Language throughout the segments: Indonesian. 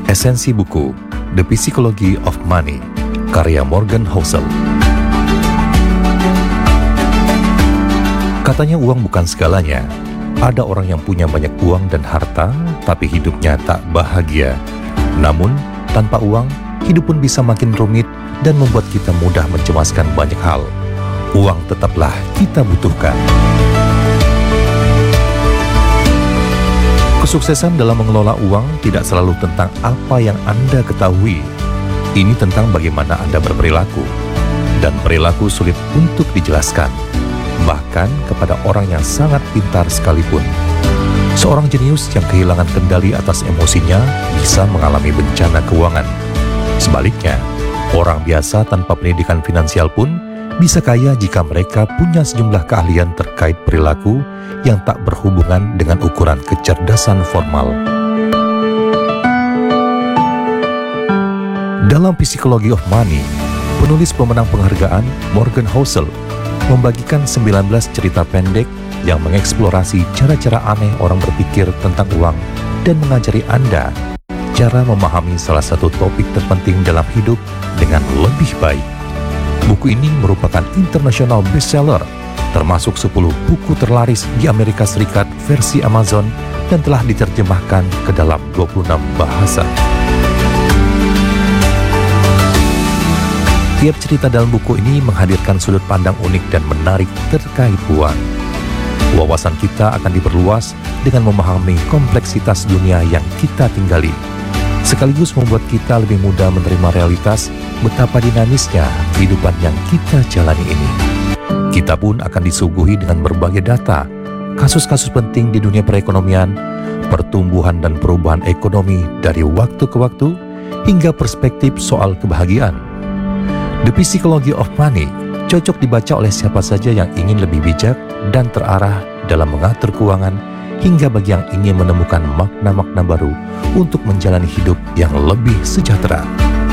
Esensi buku The Psychology of Money, karya Morgan Housel. Katanya uang bukan segalanya. Ada orang yang punya banyak uang dan harta, tapi hidupnya tak bahagia. Namun, tanpa uang, hidup pun bisa makin rumit dan membuat kita mudah mencemaskan banyak hal. Uang tetaplah kita butuhkan. Kesuksesan dalam mengelola uang tidak selalu tentang apa yang Anda ketahui. Ini tentang bagaimana Anda berperilaku. Dan perilaku sulit untuk dijelaskan, bahkan kepada orang yang sangat pintar sekalipun. Seorang jenius yang kehilangan kendali atas emosinya bisa mengalami bencana keuangan. Sebaliknya, orang biasa tanpa pendidikan finansial pun bisa kaya jika mereka punya sejumlah keahlian terkait perilaku yang tak berhubungan dengan ukuran kecerdasan formal. Dalam Psychology of Money, penulis pemenang penghargaan Morgan Housel membagikan 19 cerita pendek yang mengeksplorasi cara-cara aneh orang berpikir tentang uang dan mengajari Anda cara memahami salah satu topik terpenting dalam hidup dengan lebih baik. Buku ini merupakan international bestseller, termasuk 10 buku terlaris di Amerika Serikat versi Amazon dan telah diterjemahkan ke dalam 26 bahasa. Tiap cerita dalam buku ini menghadirkan sudut pandang unik dan menarik terkait uang. Wawasan kita akan diperluas dengan memahami kompleksitas dunia yang kita tinggali, sekaligus membuat kita lebih mudah menerima realitas betapa dinamisnya kehidupan yang kita jalani ini. Kita pun akan disuguhi dengan berbagai data, kasus-kasus penting di dunia perekonomian, pertumbuhan dan perubahan ekonomi dari waktu ke waktu, hingga perspektif soal kebahagiaan. The Psychology of Money cocok dibaca oleh siapa saja yang ingin lebih bijak dan terarah dalam mengatur keuangan, hingga bagi yang ingin menemukan makna-makna baru untuk menjalani hidup yang lebih sejahtera.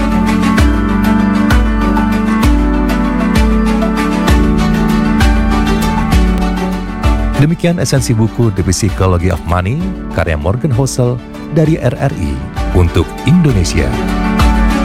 Demikian esensi buku The Psychology of Money, karya Morgan Housel dari RRI untuk Indonesia.